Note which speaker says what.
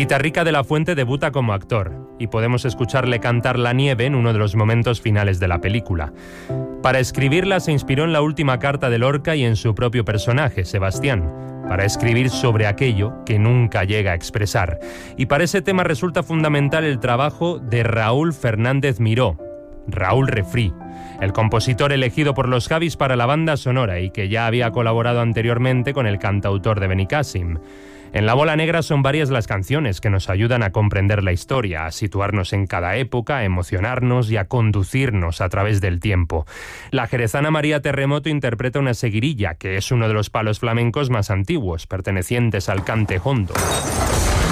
Speaker 1: Guitarrica de la Fuente debuta como actor y podemos escucharle cantar La nieve en uno de los momentos finales de la película. Para escribirla se inspiró en la última carta de Lorca y en su propio personaje, Sebastián, para escribir sobre aquello que nunca llega a expresar. Y para ese tema resulta fundamental el trabajo de Raúl Fernández Miró, Raúl Refrí, el compositor elegido por los Javis para la banda sonora y que ya había colaborado anteriormente con el cantautor de Benicàssim. En La Bola Negra son varias las canciones que nos ayudan a comprender la historia, a situarnos en cada época, a emocionarnos y a conducirnos a través del tiempo. La jerezana María Terremoto interpreta una seguirilla, que es uno de los palos flamencos más antiguos, pertenecientes al cante hondo.